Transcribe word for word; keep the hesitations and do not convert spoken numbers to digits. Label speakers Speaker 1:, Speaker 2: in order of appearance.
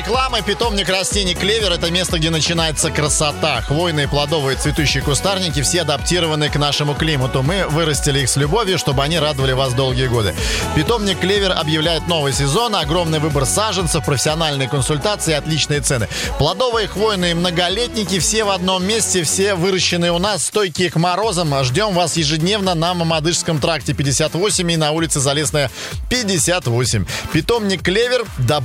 Speaker 1: реклама. Питомник растений «Клевер» — это место, где начинается красота. Хвойные, плодовые, цветущие кустарники все адаптированы к нашему климату. Мы вырастили их с любовью, чтобы они радовали вас долгие годы. Питомник «Клевер» объявляет новый сезон. Огромный выбор саженцев, профессиональные консультации, отличные цены. Плодовые, хвойные, многолетники все в одном месте, все выращенные у нас, стойкие к морозам. Ждем вас ежедневно на Мамадышском тракте пятьдесят восемь и на улице Залесная пятьдесят восемь. Питомник «Клевер» —